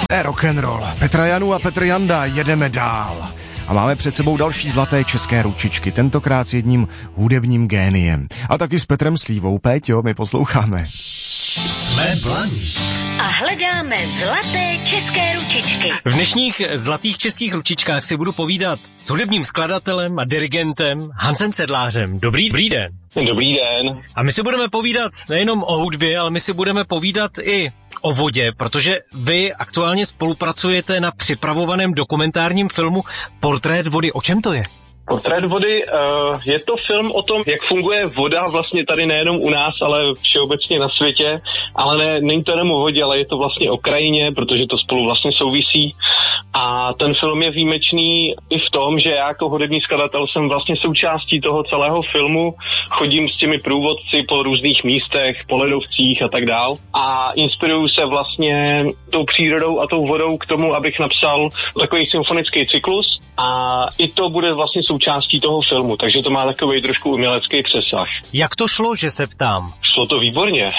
Rock'n'roll. Petra Janu a Petr Janda, jedeme dál. A máme před sebou další zlaté české ručičky, tentokrát s jedním hudebním géniem. A taky s Petrem Slívou. Péťo, my posloucháme. Jsme Blaník. A hledáme zlaté české ručičky. V dnešních zlatých českých ručičkách si budu povídat s hudebním skladatelem a dirigentem Hansem Sedlářem. Dobrý den. Dobrý den. A my si budeme povídat nejenom o hudbě, ale my si budeme povídat i o vodě, protože vy aktuálně spolupracujete na připravovaném dokumentárním filmu Portrét vody. O čem to je? Portrét vody je to film o tom, jak funguje voda vlastně tady nejenom u nás, ale všeobecně na světě, ale není to jenom o vodě, ale je to vlastně o krajině, protože to spolu vlastně souvisí. A ten film je výjimečný i v tom, že já jako hudební skladatel jsem vlastně součástí toho celého filmu, chodím s těmi průvodci po různých místech, po ledovcích a tak dál a inspiruju se vlastně tou přírodou a tou vodou k tomu, abych napsal takový symfonický cyklus a i to bude vlastně součástí toho filmu, takže to má takový trošku umělecký přesah. Jak to šlo, že se ptám? Šlo to výborně.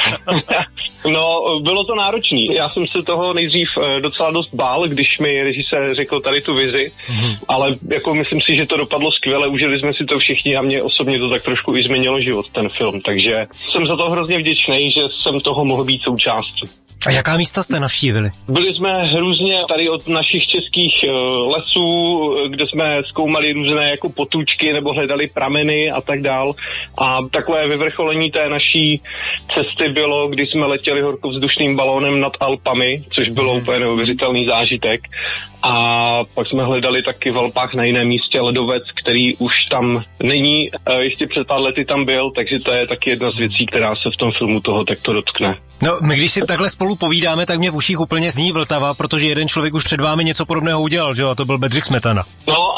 No, bylo to náročný. Já jsem se toho nejdřív docela dost bál, když mi režisér řekl tady tu vizi, ale jako myslím si, že to dopadlo skvěle, užili jsme si to všichni a mě osobně to tak trošku i změnilo život, ten film, takže jsem za to hrozně vděčný, že jsem toho mohl být součástí. A jaká místa jste navštívili? Byli jsme různě tady od našich českých lesů, kde jsme zkoumali různé jako potůčky nebo hledali prameny a tak dál. A takové vyvrcholení té naší cesty bylo, když jsme letěli horkovzdušným balónem nad Alpami, což bylo úplně neuvěřitelný zážitek. A pak jsme hledali taky v Alpách na jiném místě ledovec, který už tam není. Ještě před pár lety tam byl, takže to je taky jedna z věcí, která se v tom filmu toho takto dotkne. No, my když si takhle spolu povídáme, tak mě v uších úplně zní Vltava, protože jeden člověk už před vámi něco podobného udělal, že jo? A to byl Bedřich Smetana. No,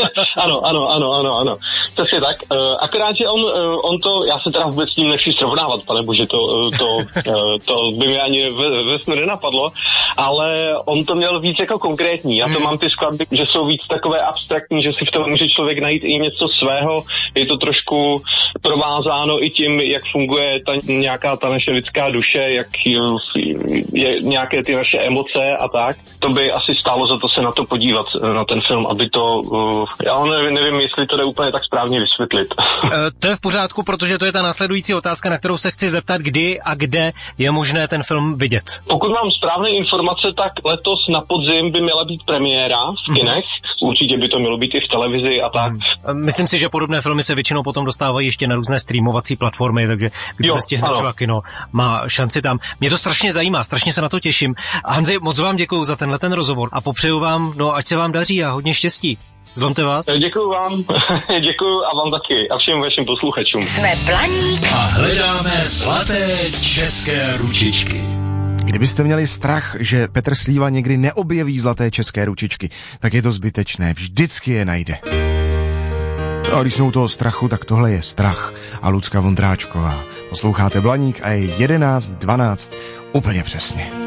ano. Přesně tak. Akorát, že on to, já se teda vůbec s tím nechci srovnávat, pane bože, to by mi ani ve snu nenapadlo, ale on to měl víc jako konkrétní. Já to mám ty skladby, že jsou víc takové abstraktní, že si v tom může člověk najít i něco svého. Je to trošku provázáno i tím, jak funguje nějaká ta naše lidská duše, jak je nějaké ty naše emoce a tak. To by asi stálo za to se na to podívat, na ten film, aby to... já nevím, jestli to jde úplně tak správně vysvětlit. To je v pořádku, protože to je ta následující otázka, na kterou se chci zeptat, kdy a kde je možné ten film vidět. Pokud mám správné informace, tak letos na podzim by měla být premiéra v kinech. Určitě by to mělo být i v televizi a tak. Myslím si, že podobné filmy se většinou potom dostávají ještě na různé streamovací platformy, takže když stihne třeba kino, má šanci tam. Mě to strašně zajímá, strašně se na to těším. Hanzi, moc vám děkuju za ten rozhovor a popřeju vám, ať se vám daří a hodně štěstí. Zlomte vás. Děkuju vám, děkuju a vám taky a všem vašim posluchačům. Jsme Blaník a hledáme zlaté české ručičky. Kdybyste měli strach, že Petr Slíva někdy neobjeví zlaté české ručičky, tak je to zbytečné, vždycky je najde. A když jsme u toho strachu, tak tohle je Strach a Lucka Vondráčková. Posloucháte Blaník a je 11:12 úplně přesně.